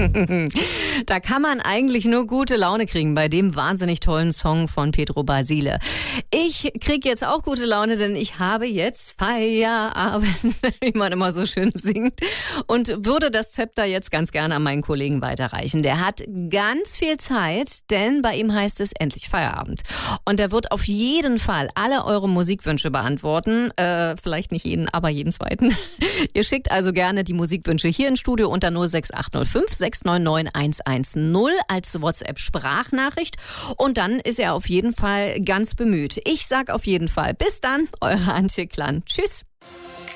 Da kann man eigentlich nur gute Laune kriegen bei dem wahnsinnig tollen Song von Pedro Basile. Ich krieg jetzt auch gute Laune, denn ich habe jetzt Feierabend, wie man immer so schön singt, und würde das Zepter jetzt ganz gerne an meinen Kollegen weiterreichen. Der hat ganz viel Zeit, denn bei ihm heißt es endlich Feierabend. Und er wird auf jeden Fall alle eure Musikwünsche beantworten. Vielleicht nicht jeden, aber jeden zweiten. Ihr schickt also gerne die Musikwünsche hier ins Studio unter 06805 699 110 als WhatsApp-Sprachnachricht. Und dann ist er auf jeden Fall ganz bemüht. Ich sag auf jeden Fall bis dann, eure Antje Klann. Tschüss.